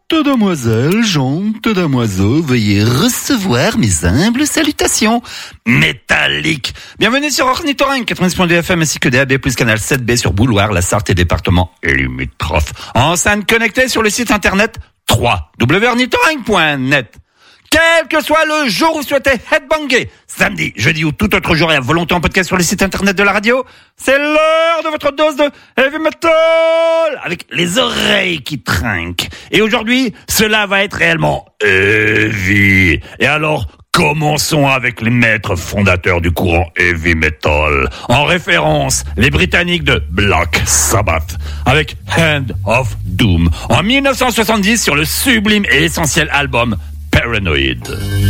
Demoiselles, gentes, damoiseaux, veuillez recevoir mes humbles salutations. Métallique. Bienvenue sur Ornithorynque, 90.2 FM ainsi que DAB+, canal 7B sur Bouloir, la Sarthe et département limitrophes. Enceinte connectée sur le site internet www.ornithorynque.net. Quel que soit le jour où vous souhaitez headbanger, samedi, jeudi ou tout autre jour et à volonté en podcast sur le site internet de la radio, c'est l'heure de votre dose de heavy metal avec les oreilles qui trinquent. Et aujourd'hui, cela va être réellement heavy. Et alors, commençons avec les maîtres fondateurs du courant heavy metal. En référence, les Britanniques de Black Sabbath, avec Hand of Doom, en 1970 sur le sublime et essentiel album Paranoid.